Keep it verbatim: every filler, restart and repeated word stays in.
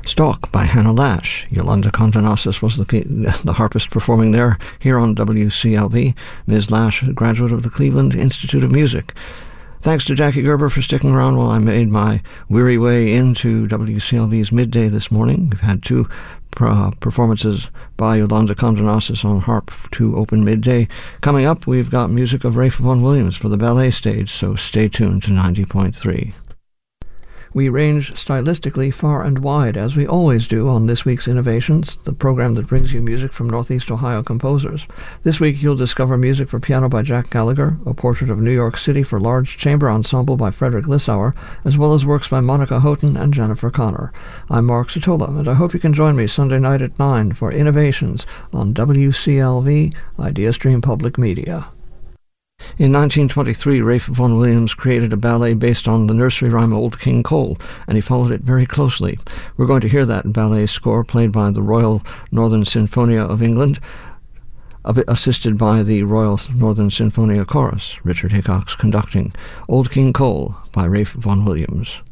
Stalk by Hannah Lash. Yolanda Condonasis was the, the harpist performing there here on W C L V. Miz Lash, a graduate of the Cleveland Institute of Music. Thanks to Jackie Gerber for sticking around while I made my weary way into W C L V's midday this morning. We've had two uh, performances by Yolanda Condonasis on harp to open midday. Coming up, we've got music of Ralph Vaughan Williams for the ballet stage, so stay tuned to ninety point three. We range stylistically far and wide, as we always do on This Week's Innovations, the program that brings you music from Northeast Ohio composers. This week you'll discover music for piano by Jack Gallagher, a portrait of New York City for large chamber ensemble by Frederick Lissauer, as well as works by Monica Houghton and Jennifer Connor. I'm Mark Satola, and I hope you can join me Sunday night at nine for Innovations on W C L V, IdeaStream Public Media. In nineteen twenty-three, Ralph Vaughan Williams created a ballet based on the nursery rhyme Old King Cole, and he followed it very closely. We're going to hear that ballet score played by the Royal Northern Sinfonia of England, assisted by the Royal Northern Sinfonia Chorus, Richard Hickox conducting. Old King Cole by Ralph Vaughan Williams.